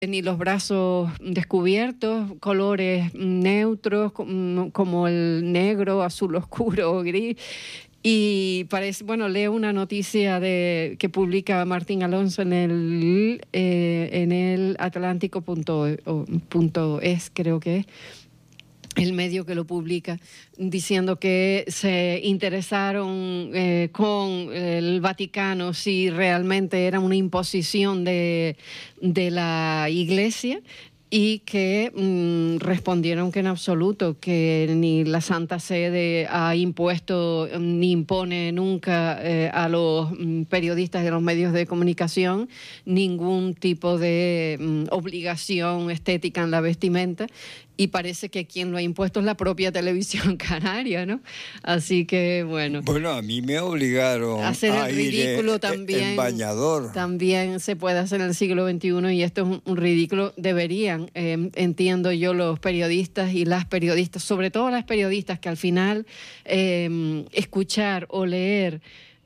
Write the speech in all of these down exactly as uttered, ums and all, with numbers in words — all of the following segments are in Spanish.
ni los brazos descubiertos, colores neutros como el negro, azul oscuro o gris. Y parece, bueno, leo una noticia de que publica Martín Alonso en el eh, en el Atlántico punto es, creo que es el medio que lo publica, diciendo que se interesaron eh, con el Vaticano si realmente era una imposición de, de la Iglesia, y que mmm, respondieron que en absoluto, que ni la Santa Sede ha impuesto ni impone nunca eh, a los mm, periodistas de los medios de comunicación ningún tipo de mm, obligación estética en la vestimenta, y parece que quien lo ha impuesto es la propia Televisión Canaria, ¿no? Así que, bueno. Bueno, a mí me obligaron hacer a el ridículo ir también, en bañador. También se puede hacer en el siglo veintiuno, y esto es un, un ridículo. Deberían, eh, entiendo yo, los periodistas y las periodistas, sobre todo las periodistas, que al final eh, escuchar o leer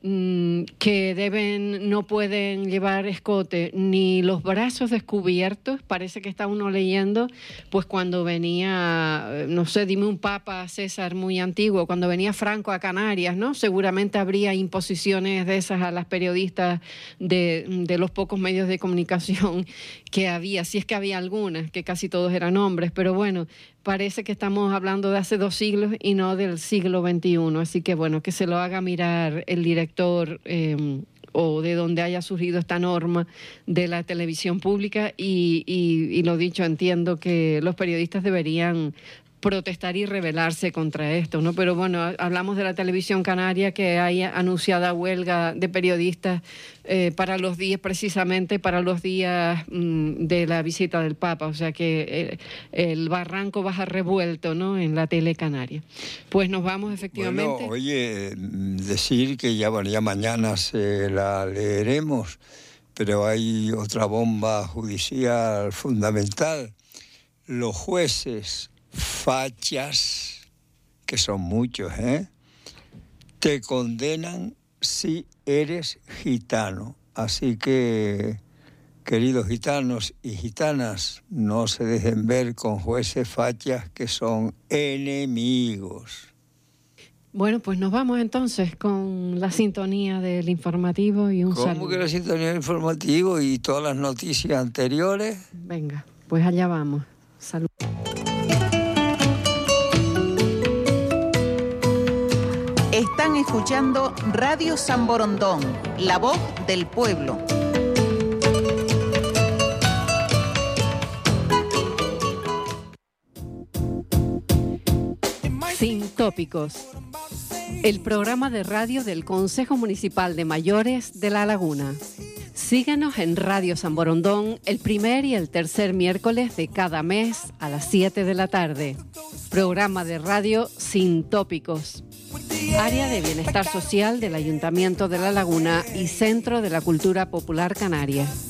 que deben, no pueden llevar escote ni los brazos descubiertos. Parece que está uno leyendo, pues cuando venía, no sé, dime un papa, César, muy antiguo, cuando venía Franco a Canarias, ¿no? Seguramente habría imposiciones de esas a las periodistas de, de los pocos medios de comunicación que había, si es que había algunas, que casi todos eran hombres, pero bueno, parece que estamos hablando de hace dos siglos y no del siglo veintiuno, así que bueno, que se lo haga mirar el director eh, o de donde haya surgido esta norma de la televisión pública, y, y, y lo dicho, entiendo que los periodistas deberían protestar y rebelarse contra esto, ¿no? Pero bueno, hablamos de la Televisión Canaria, que hay anunciada huelga de periodistas eh, para los días, precisamente para los días mmm, de la visita del Papa, o sea que eh, el barranco baja revuelto, ¿no?, en la tele canaria. Pues nos vamos efectivamente. Bueno, oye, decir que ya, bueno, ya mañana se la leeremos, pero hay otra bomba judicial fundamental. Los jueces fachas, que son muchos, ¿eh?, te condenan si eres gitano. Así que, queridos gitanos y gitanas, no se dejen ver con jueces fachas que son enemigos. Bueno, pues nos vamos entonces con la sintonía del informativo y un ¿Cómo saludo. ¿Cómo que la sintonía del informativo y todas las noticias anteriores? Venga, pues allá vamos. Salud. Están escuchando Radio San Borondón, la voz del pueblo. Sin tópicos. El programa de radio del Consejo Municipal de Mayores de La Laguna. Síguenos en Radio San Borondón el primer y el tercer miércoles de cada mes a las siete de la tarde. Programa de radio Sin Tópicos. Área de Bienestar Social del Ayuntamiento de La Laguna y Centro de la Cultura Popular Canaria.